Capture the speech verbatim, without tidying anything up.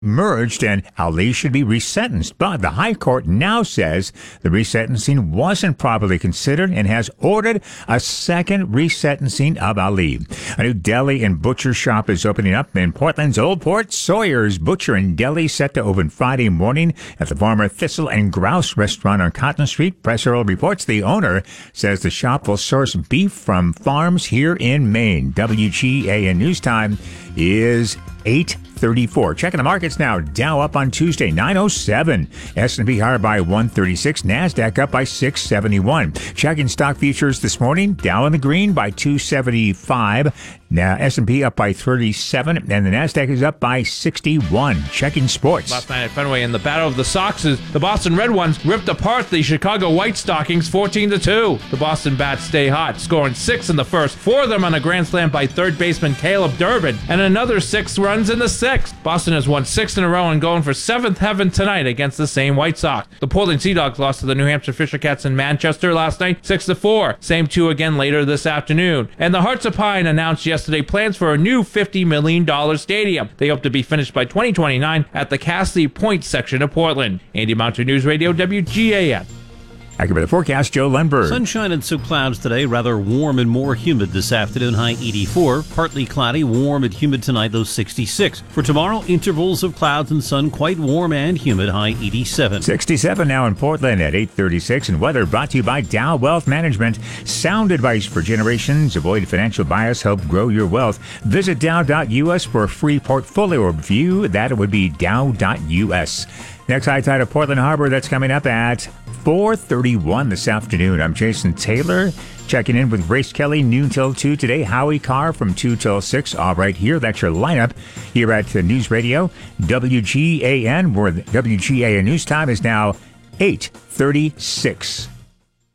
merged and Ali should be resentenced. But the High Court now says the resentencing wasn't properly considered and has ordered a second resentencing of Ali. A new deli and butcher shop is opening up in Portland's Old Port. Sawyer's Butcher and Deli set to open Friday morning at the former Thistle and Grouse restaurant on Cotton Street. Press Herald reports the owner says the shop will source beef from farms here in Maine. W G A N News Time is eight thirty-four. Checking the markets now. Dow up on Tuesday, nine oh seven. S and P higher by one thirty-six. NASDAQ up by six seventy-one. Checking stock futures this morning. Dow in the green by two seventy-five. Now S and P up by thirty-seven, and the NASDAQ is up by sixty-one. Checking sports. Last night at Fenway in the Battle of the Soxes, the Boston Red Ones ripped apart the Chicago White Stockings fourteen to two. The Boston Bats stay hot, scoring six in the first, four of them on a grand slam by third baseman Caleb Durbin, and another six runs in the sixth. Boston has won six in a row and going for seventh heaven tonight against the same White Sox. The Portland Sea Dogs lost to the New Hampshire Fisher Cats in Manchester last night, six to four. Same two again later this afternoon. And the Hearts of Pine announced yesterday plans for a new fifty million dollars stadium. They hope to be finished by twenty twenty-nine at the Castley Point section of Portland. Andy Mountain News Radio, W G A N. Accurate forecast, Joe Lundberg. Sunshine and some clouds today, rather warm and more humid this afternoon, high eighty-four. Partly cloudy, warm and humid tonight, low sixty-six. For tomorrow, intervals of clouds and sun, quite warm and humid, high eighty-seven. sixty-seven now in Portland at eight thirty-six. And weather brought to you by Dow Wealth Management. Sound advice for generations. Avoid financial bias. Help grow your wealth. Visit Dow dot U S for a free portfolio review. That would be Dow dot U S. Next high tide of Portland Harbor, that's coming up at four thirty-one this afternoon. I'm Jason Taylor, checking in with Grace Kelly, noon till two today. Howie Carr from two till six. All right, here, that's your lineup here at uh, News Radio, W G A N, where the W G A N News Time is now eight thirty-six.